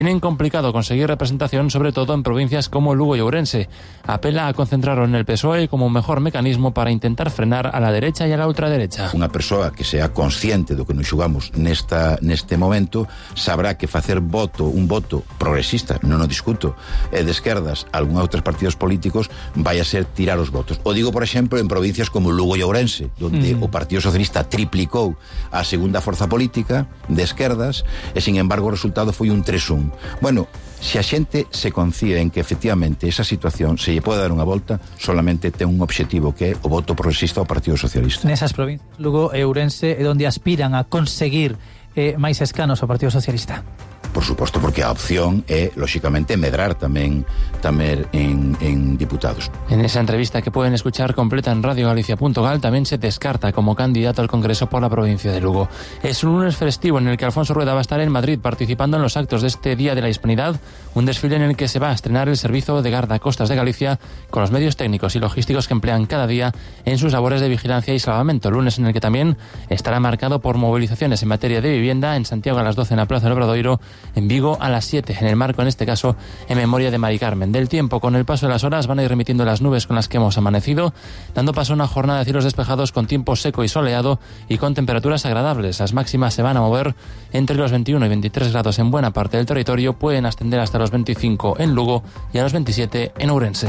tienen complicado conseguir representación, sobre todo en provincias como Lugo y Ourense. Apela a concentrarlo en el PSOE como un mejor mecanismo para intentar frenar a la derecha e a la ultraderecha. Unha persoa que sea consciente do que nos xugamos neste momento sabrá que facer un voto progresista, non o discuto, e de esquerdas a algún outros partidos políticos vai a ser tirar os votos. O digo, por exemplo, en provincias como Lugo e Ourense, onde o Partido Socialista triplicou a segunda forza política de esquerdas e, sin embargo, o resultado foi un 3-1. Bueno, se a xente se confía en que efectivamente esa situación se lle pode dar unha volta, solamente ten un obxectivo, que é o voto progresista ao Partido Socialista. Nesas provincias, Lugo e Ourense, é onde aspiran a conseguir máis escanos ao Partido Socialista. Por suposto, porque a opción é, lóxicamente, medrar tamén en diputados. En esa entrevista, que pueden escuchar completa en radiogalicia.gal, también se descarta como candidato al Congreso por la provincia de Lugo. Es un lunes festivo en el que Alfonso Rueda va a estar en Madrid participando en los actos de este Día de la Hispanidad, un desfile en el que se va a estrenar el servicio de guardacostas de Galicia con los medios técnicos y logísticos que emplean cada día en sus labores de vigilancia y salvamento. Lunes en el que también estará marcado por movilizaciones en materia de vivienda, en Santiago a las 12 en la Plaza del Obradoiro, en Vigo a las 7, en el marco, en este caso, en memoria de Mari Carmen. Del tiempo, con el paso de las horas van a ir remitiendo las nubes con las que hemos amanecido, dando paso a una jornada de cielos despejados con tiempo seco y soleado y con temperaturas agradables. Las máximas se van a mover entre los 21 y 23 grados en buena parte del territorio, pueden ascender hasta los 25 en Lugo y a los 27 en Ourense.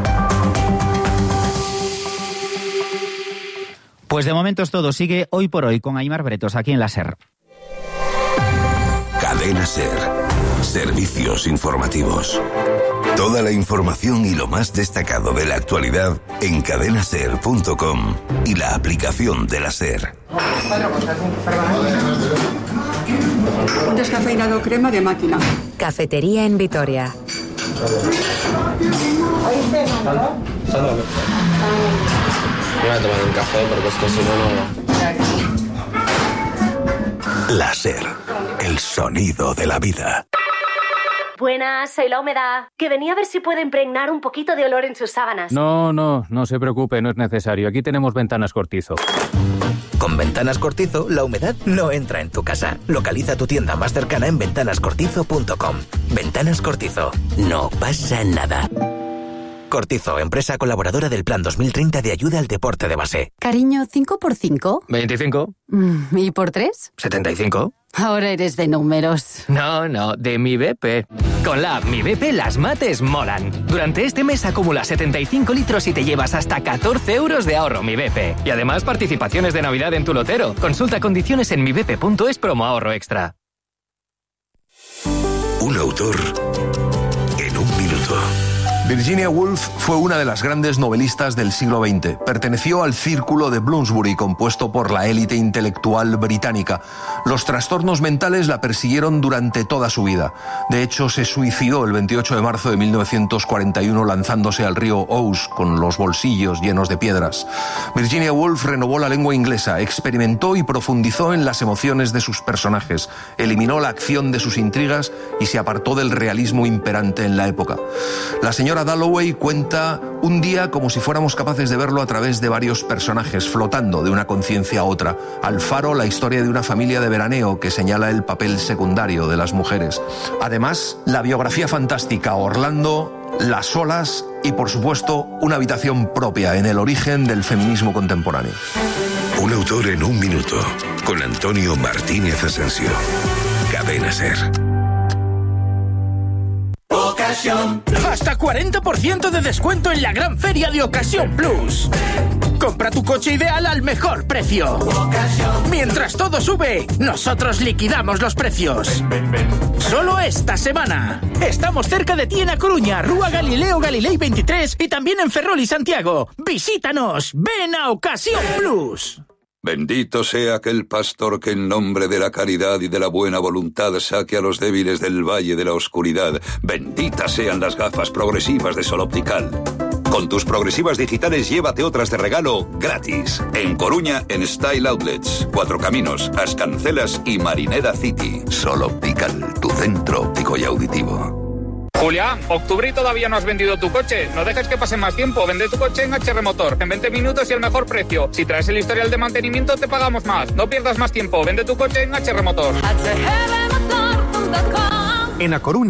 Pues de momento es todo. Sigue Hoy por Hoy con Aimar Bretos aquí en la SER. Cadena SER. Servicios informativos. Toda la información y lo más destacado de la actualidad en cadenaser.com y la aplicación de la SER. Un descafeinado crema de máquina. Cafetería en Vitoria. Voy a tomar un café porque es que si no... La SER. El sonido de la vida. Buenas, soy La Humedad. Que venía a ver si puedo impregnar un poquito de olor en sus sábanas. No se preocupe, no es necesario. Aquí tenemos Ventanas Cortizo. Con Ventanas Cortizo, la humedad no entra en tu casa. Localiza tu tienda más cercana en ventanascortizo.com. Ventanas Cortizo. No pasa nada. Cortizo, empresa colaboradora del Plan 2030 de ayuda al deporte de base. Cariño, ¿5 por 5? 25. ¿Y por 3? 75. Ahora eres de números. No, de Mi BP. Con la app Mi BP las mates molan. Durante este mes acumula 75 litros y te llevas hasta 14 euros de ahorro Mi BP. Y además participaciones de Navidad en tu lotero. Consulta condiciones en mibp.es promo ahorro extra. Un autor en un minuto. Virginia Woolf fue una de las grandes novelistas del siglo XX. Perteneció al círculo de Bloomsbury, compuesto por la élite intelectual británica. Los trastornos mentales la persiguieron durante toda su vida. De hecho, se suicidó el 28 de marzo de 1941 lanzándose al río Ouse con los bolsillos llenos de piedras. Virginia Woolf renovó la lengua inglesa, experimentó y profundizó en las emociones de sus personajes, eliminó la acción de sus intrigas y se apartó del realismo imperante en la época. La señora Dalloway cuenta un día como si fuéramos capaces de verlo a través de varios personajes, flotando de una conciencia a otra. Alfaro, la historia de una familia de veraneo que señala el papel secundario de las mujeres. Además, la biografía fantástica Orlando, Las olas y, por supuesto, una habitación propia en el origen del feminismo contemporáneo. Un autor en un minuto, con Antonio Martínez Asensio. Cadena SER. Hasta 40% de descuento en la gran feria de Ocasión Plus. Compra tu coche ideal al mejor precio. Mientras todo sube, nosotros liquidamos los precios. Solo esta semana. Estamos cerca de ti en A Coruña, Rúa Galileo Galilei 23 y también en Ferrol y Santiago. Visítanos. Ven a Ocasión Plus. Bendito sea aquel pastor que en nombre de la caridad y de la buena voluntad saque a los débiles del valle de la oscuridad. Benditas sean las gafas progresivas de Sol Optical. Con tus progresivas digitales llévate otras de regalo gratis. En Coruña, en Style Outlets, Cuatro Caminos, As Cancelas y Marinera City. Sol Optical, tu centro óptico y auditivo. Julián, octubre y todavía no has vendido tu coche. No dejes que pase más tiempo. Vende tu coche en HR Motor. En 20 minutos y el mejor precio. Si traes el historial de mantenimiento, te pagamos más. No pierdas más tiempo. Vende tu coche en HR Motor. En A Coruña